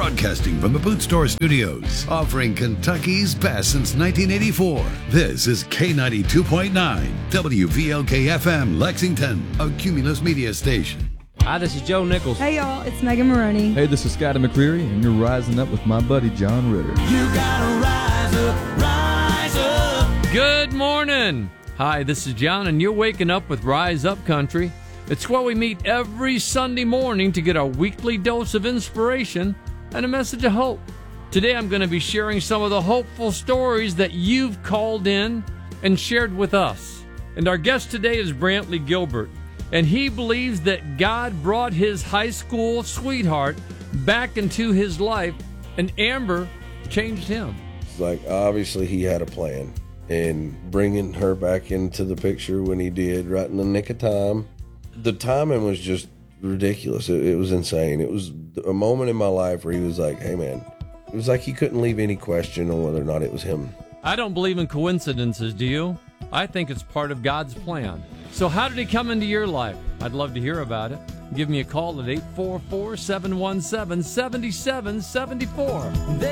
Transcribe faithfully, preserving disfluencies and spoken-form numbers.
Broadcasting from the Boot Store Studios, offering Kentucky's best since nineteen eighty-four. This is K ninety-two point nine, W V L K F M, Lexington, a Cumulus Media station. Hi, this is Joe Nichols. Hey, y'all, it's Megan Maroney. Hey, this is Scotty McCreery, and you're rising up with my buddy John Ritter. You gotta rise up, rise up. Good morning. Hi, this is John, and you're waking up with Rise Up Country. It's where we meet every Sunday morning to get our weekly dose of inspiration and a message of hope. Today, I'm going to be sharing some of the hopeful stories that you've called in and shared with us. And our guest today is Brantley Gilbert. And he believes that God brought his high school sweetheart back into his life, and Amber changed him. Like, obviously, he had a plan, and bringing her back into the picture when he did, right in the nick of time. The timing was just ridiculous. It, it was insane. It was a moment in my life where he was like, hey, man, it was like he couldn't leave any question on whether or not it was him. I don't believe in coincidences, do you? I think it's part of God's plan. So how did he come into your life? I'd love to hear about it. Give me a call at eight four four, seven one seven, seven seven seven four.